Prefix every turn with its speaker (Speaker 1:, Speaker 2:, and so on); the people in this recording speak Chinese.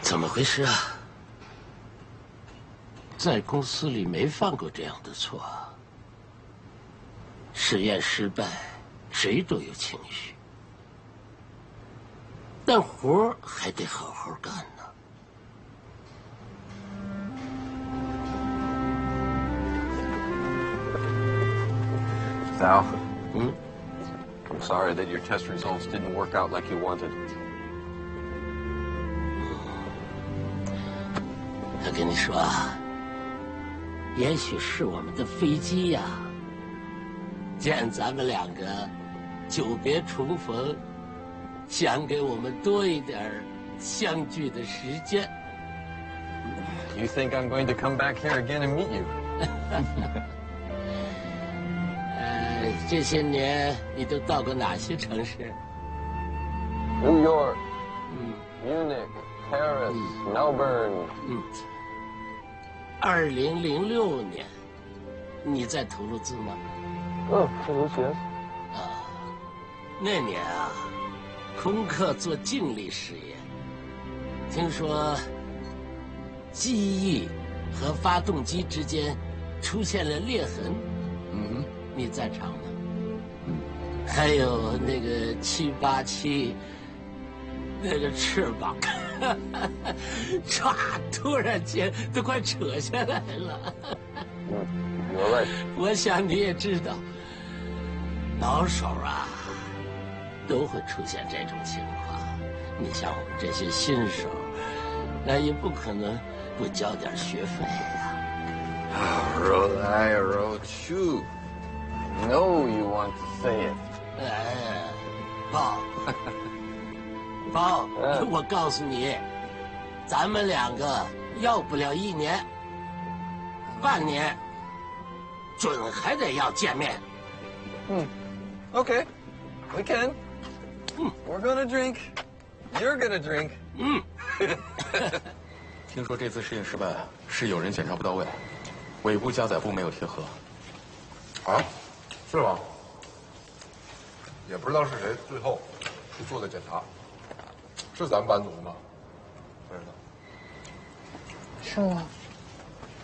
Speaker 1: 怎么回事啊？在公司里没犯过这样的错。实验失败，谁都有情绪，但活还得好好干呢。
Speaker 2: Sal. I'm sorry that your test results didn't work out like you wanted.
Speaker 1: 我跟你说啊，也许是我们的飞机呀，见咱们两个久别重逢，想给我们多一点相聚的时间。
Speaker 2: You think I'm going to come back here again and meet you?
Speaker 1: 这些年你都到过哪些城市
Speaker 2: New York, Munich, Paris, Melbourne.
Speaker 1: 2006年，你在图卢兹吗？
Speaker 2: 图卢兹。
Speaker 1: 那年啊，空客做静力实验，听说机翼和发动机之间出现了裂痕。你在场吗？还有那个787，那个翅膀，唰，突然间都快扯下来了。我想你也知道，老手啊，都会出现这种情况。你像我们这些新手，那也不可能不交点学费呀。
Speaker 2: I wrote you. I know you want to say it.
Speaker 1: 宝，我告诉你，咱们两个要不了1年、半年，准还得要见面。
Speaker 2: Okay, we can. We're gonna drink. You're gonna drink.
Speaker 3: 听说这次实验失败是有人检查不到位，尾部加载部没有贴合。
Speaker 4: 啊？是吗？也不知道是谁最后去做的检查，是咱们班组吗？不知道。
Speaker 5: 是我。